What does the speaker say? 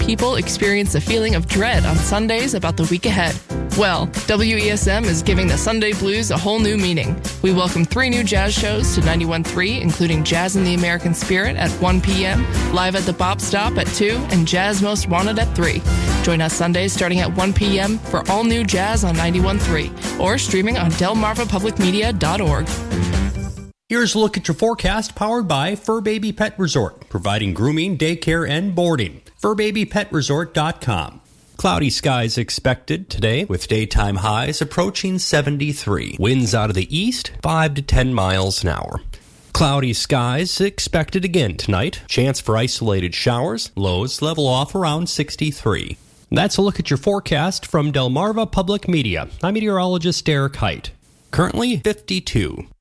people experience a feeling of dread on Sundays about the week ahead. Well, WESM is giving the Sunday blues a whole new meaning. We welcome 3 new jazz shows to 91.3, including Jazz in the American Spirit at 1 p.m., Live at the Bop Stop at 2, and Jazz Most Wanted at 3. Join us Sundays starting at 1 p.m. for all new jazz on 91.3 or streaming on delmarvapublicmedia.org. Here's a look at your forecast powered by Fur Baby Pet Resort, providing grooming, daycare, and boarding. FurBabyPetResort.com. Cloudy skies expected today with daytime highs approaching 73. Winds out of the east, 5 to 10 miles an hour. Cloudy skies expected again tonight. Chance for isolated showers. Lows level off around 63. That's a look at your forecast from Delmarva Public Media. I'm meteorologist Derek Height. Currently 52.